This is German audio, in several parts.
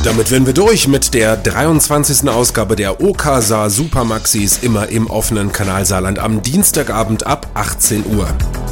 Damit wären wir durch mit der 23. Ausgabe der OKSA Super Maxis, immer im offenen Kanal Saarland am Dienstagabend ab 18 Uhr.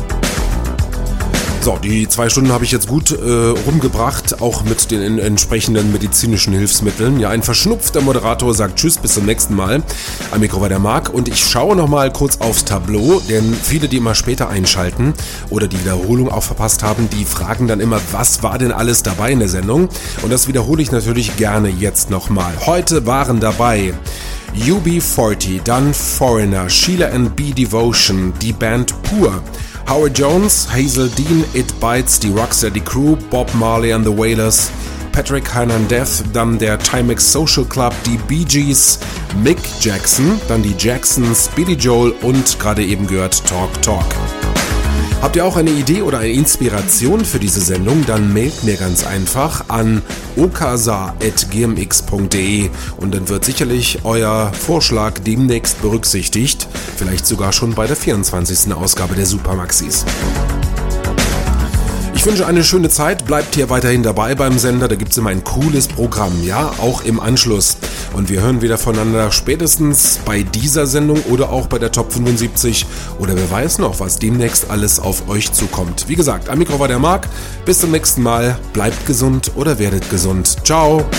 So, die 2 Stunden habe ich jetzt gut rumgebracht, auch mit den entsprechenden medizinischen Hilfsmitteln. Ja, ein verschnupfter Moderator sagt Tschüss, bis zum nächsten Mal. Am Mikro war der Marc und ich schaue nochmal kurz aufs Tableau, denn viele, die immer später einschalten oder die Wiederholung auch verpasst haben, die fragen dann immer, was war denn alles dabei in der Sendung? Und das wiederhole ich natürlich gerne jetzt nochmal. Heute waren dabei UB40, dann Foreigner, Sheila & B Devotion, die Band Pur, Howard Jones, Hazel Dean, It Bites, die Rocksteady Crew, Bob Marley and the Wailers, Patrick Hernandez, dann der Timex Social Club, die Bee Gees, Mick Jackson, dann die Jacksons, Billy Joel und gerade eben gehört Talk Talk. Habt ihr auch eine Idee oder eine Inspiration für diese Sendung, dann mailt mir ganz einfach an okasa@gmx.de und dann wird sicherlich euer Vorschlag demnächst berücksichtigt, vielleicht sogar schon bei der 24. Ausgabe der Super Maxis. Ich wünsche eine schöne Zeit, bleibt hier weiterhin dabei beim Sender, da gibt es immer ein cooles Programm, ja, auch im Anschluss. Und wir hören wieder voneinander spätestens bei dieser Sendung oder auch bei der Top 75 oder wer weiß noch, was demnächst alles auf euch zukommt. Wie gesagt, am Mikro war der Marc, bis zum nächsten Mal, bleibt gesund oder werdet gesund. Ciao!